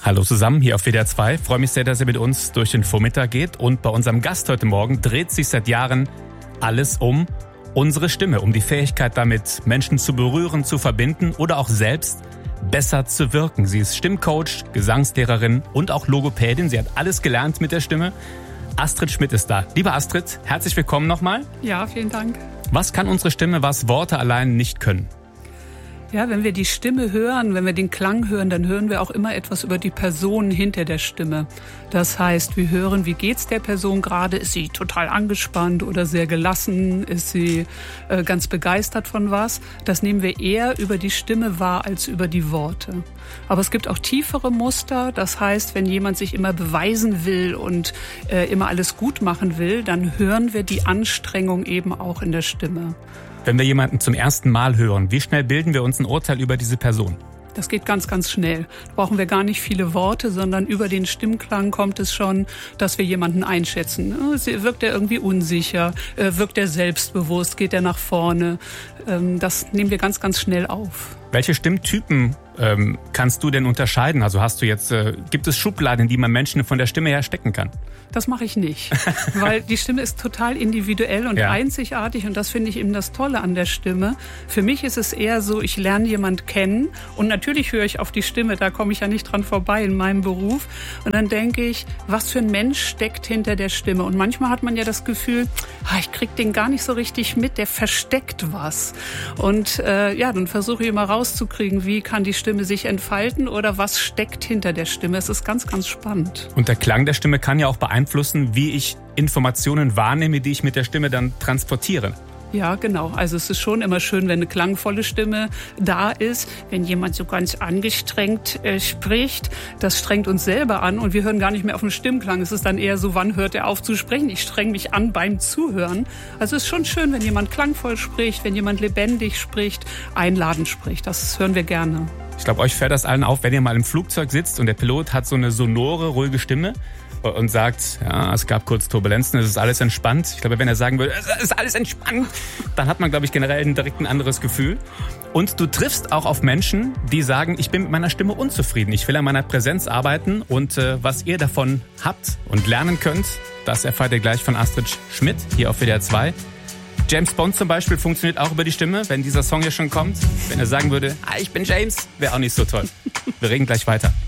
Hallo zusammen, hier auf WDR 2. Freue mich sehr, dass ihr mit uns durch den Vormittag geht. Und bei unserem Gast heute Morgen dreht sich seit Jahren alles um unsere Stimme, um die Fähigkeit damit, Menschen zu berühren, zu verbinden oder auch selbst besser zu wirken. Sie ist Stimmcoach, Gesangslehrerin und auch Logopädin. Sie hat alles gelernt mit der Stimme. Astrid Schmidt ist da. Liebe Astrid, herzlich willkommen nochmal. Ja, vielen Dank. Was kann unsere Stimme, was Worte allein nicht können? Ja, wenn wir die Stimme hören, wenn wir den Klang hören, dann hören wir auch immer etwas über die Person hinter der Stimme. Das heißt, wir hören, wie geht's der Person gerade? Ist sie total angespannt oder sehr gelassen? Ist sie ganz begeistert von was? Das nehmen wir eher über die Stimme wahr als über die Worte. Aber es gibt auch tiefere Muster. Das heißt, wenn jemand sich immer beweisen will und immer alles gut machen will, dann hören wir die Anstrengung eben auch in der Stimme. Wenn wir jemanden zum ersten Mal hören, wie schnell bilden wir uns ein Urteil über diese Person? Das geht ganz, ganz schnell. Da brauchen wir gar nicht viele Worte, sondern über den Stimmklang kommt es schon, dass wir jemanden einschätzen. Wirkt er irgendwie unsicher? Wirkt er selbstbewusst? Geht er nach vorne? Das nehmen wir ganz, ganz schnell auf. Welche Stimmtypen kannst du denn unterscheiden? Also gibt es Schubladen, in die man Menschen von der Stimme her stecken kann? Das mache ich nicht, weil die Stimme ist total individuell und einzigartig und das finde ich eben das Tolle an der Stimme. Für mich ist es eher so, ich lerne jemand kennen und natürlich höre ich auf die Stimme, da komme ich ja nicht dran vorbei in meinem Beruf und dann denke ich, was für ein Mensch steckt hinter der Stimme und manchmal hat man ja das Gefühl, ich kriege den gar nicht so richtig mit, der versteckt was und dann versuche ich immer rauszukriegen, wie kann die Stimme sich entfalten oder was steckt hinter der Stimme. Es ist ganz, ganz spannend. Und der Klang der Stimme kann ja auch beeinflussen, wie ich Informationen wahrnehme, die ich mit der Stimme dann transportiere. Ja, genau. Also es ist schon immer schön, wenn eine klangvolle Stimme da ist. Wenn jemand so ganz angestrengt spricht, das strengt uns selber an und wir hören gar nicht mehr auf den Stimmklang. Es ist dann eher so, wann hört er auf zu sprechen? Ich streng mich an beim Zuhören. Also es ist schon schön, wenn jemand klangvoll spricht, wenn jemand lebendig spricht, einladend spricht. Das hören wir gerne. Ich glaube, euch fällt das allen auf, wenn ihr mal im Flugzeug sitzt und der Pilot hat so eine sonore, ruhige Stimme und sagt, ja, es gab kurz Turbulenzen, es ist alles entspannt. Ich glaube, wenn er sagen würde, es ist alles entspannt, dann hat man, glaube ich, generell direkt ein anderes Gefühl. Und du triffst auch auf Menschen, die sagen, ich bin mit meiner Stimme unzufrieden. Ich will an meiner Präsenz arbeiten und was ihr davon habt und lernen könnt, das erfahrt ihr gleich von Astrid Schmidt hier auf WDR 2. James Bond zum Beispiel funktioniert auch über die Stimme, wenn dieser Song hier schon kommt. Wenn er sagen würde, ich bin James, wäre auch nicht so toll. Wir reden gleich weiter.